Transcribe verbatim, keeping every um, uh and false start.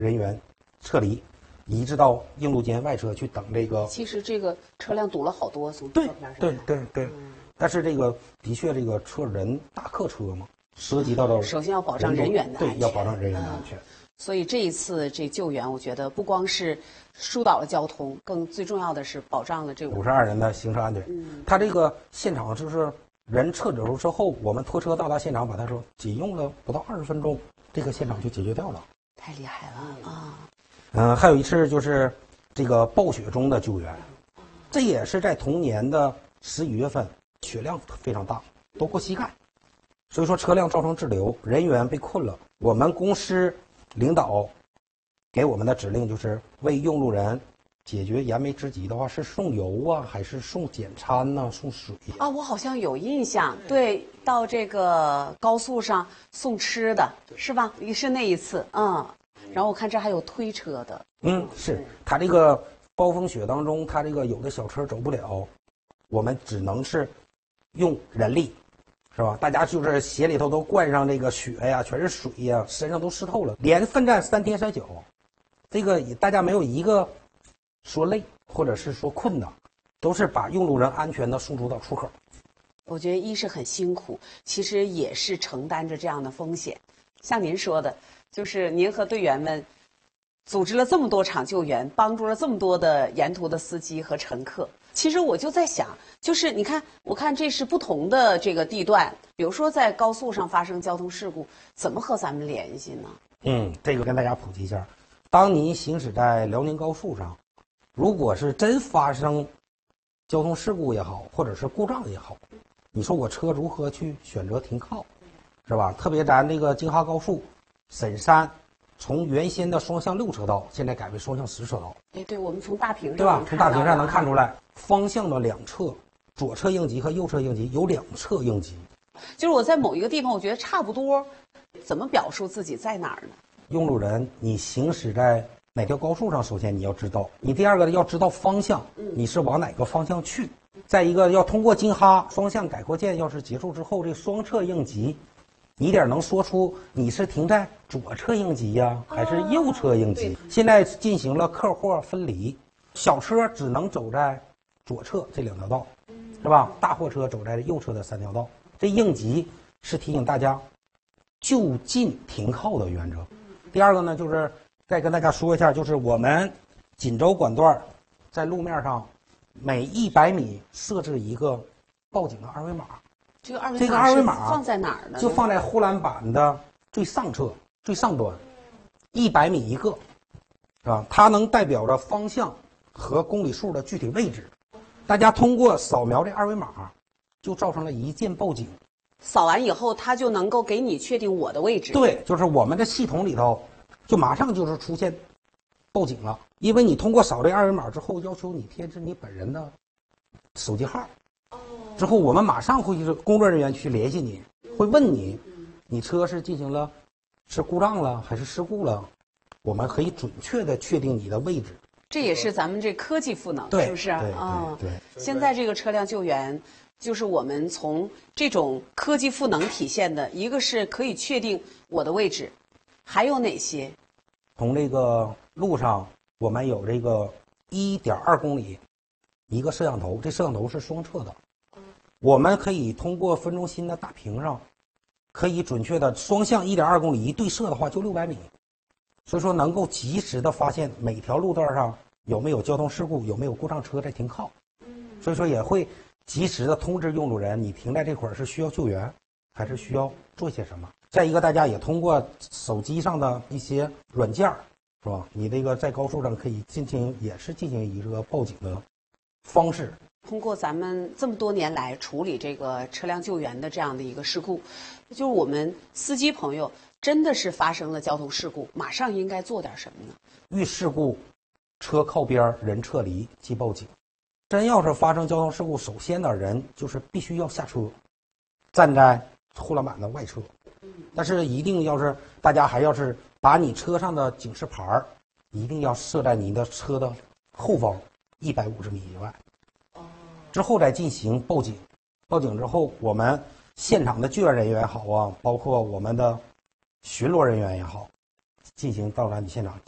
人员撤离，移至到映路间外侧去等这个。 其实这个车辆堵了好多，从对照片上对对对、嗯，但是这个的确这个车人大客车嘛，涉及到的首先要保障人员的安全， 对，要保障人员的安全。嗯， 所以这一次这救援，我觉得不光是疏导了交通，更最重要的是保障了这五十二人的行车安全。嗯，他这个现场就是人撤走之后，我们拖车到达现场，把他说仅用了不到二十分钟，这个现场就解决掉了。 太厉害了啊！ 嗯、呃，还有一次就是这个暴雪中的救援，这也是在同年的十一月份，雪量非常大，都过膝盖，所以说车辆造成滞留，人员被困了。我们公司领导给我们的指令就是为用路人解决燃眉之急的话，是送油啊，还是送简餐呢、啊？送水啊？我好像有印象，对，到这个高速上送吃的是吧？也是那一次，嗯。然后我看这还有推车的， 嗯，是他这个暴风雪当中，他这个有的小车走不了，我们只能是用人力。是吧？大家就是鞋里头都灌上这个雪呀，全是水呀，身上都湿透了，连奋战三天三宿，这个大家没有一个说累或者是说困的，都是把用路人安全的送出到出口。 我觉得一是很辛苦，其实也是承担着这样的风险。像您说的，就是您和队员们组织了这么多场救援，帮助了这么多的沿途的司机和乘客。其实我就在想，就是你看，我看这是不同的这个地段，比如说在高速上发生交通事故，怎么和咱们联系呢？ 嗯，这个跟大家普及一下，当您行驶在辽宁高速上，如果是真发生交通事故也好，或者是故障也好，你说我车如何去选择停靠，是吧？特别咱这个京哈高速沈山，从原先的双向六车道，现在改为双向十车道。 哎，对，我们从大屏上对吧？从大屏上能看出来，方向的两侧，左侧应急和右侧应急有两侧应急。 就是我在某一个地方，我觉得差不多，怎么表述自己在哪儿呢？ 用路人，你行驶在哪条高速上？首先你要知道，你第二个要知道方向，你是往哪个方向去？再一个要通过京哈双向改扩键，要是结束之后，这双侧应急。你得能说出你是停在左侧应急呀，还是右侧应急？现在进行了客货分离，小车只能走在左侧这两条道，是吧？大货车走在右侧的三条道。这应急是提醒大家就近停靠的原则。第二个呢，就是再跟大家说一下，就是我们锦州管段在路面上每一百米设置一个报警的二维码。 这个二维码这个二维码放在哪儿呢？ 就放在护栏板的最上侧、最上端，一百米一个，是吧？它能代表着方向和公里数的具体位置。大家通过扫描这二维码，就造成了一键报警。 扫完以后，它就能够给你确定我的位置。 对，就是我们的系统里头，就马上就是出现报警了，因为你通过扫这二维码之后，要求你添置你本人的手机号。之后我们马上会是工作人员去联系你，会问你，你车是进行了是故障了还是事故了，我们可以准确的确定你的位置。 这也是咱们这科技赋能， 对是不是？ 对啊， 对。 现在这个车辆救援，就是我们从这种科技赋能体现的，一个是可以确定我的位置，还有哪些？ 从这个路上，我们有这个一点二公里一个摄像头，这摄像头是双侧的。我们可以通过分中心的大屏上，可以准确的双向一点二公里一对射的话就六百米，所以说能够及时的发现每条路段上有没有交通事故，有没有故障车在停靠，所以说也会及时的通知用路人，你停在这块儿是需要救援，还是需要做些什么。再一个，大家也通过手机上的一些软件，是吧？你这个在高速上可以进行，也是进行一个报警的方式。 通过咱们这么多年来处理这个车辆救援的这样的一个事故，就是我们司机朋友真的是发生了交通事故，马上应该做点什么呢？ 遇事故，车靠边，人撤离即报警。真要是发生交通事故，首先的人就是必须要下车，站在护栏板的外侧。但是一定要是大家还要是把你车上的警示牌儿，一定要设在你的车的后方一百五十米以外。之后再进行报警，报警之后，我们现场的救援人员也好啊，包括我们的巡逻人员也好，进行到达你现场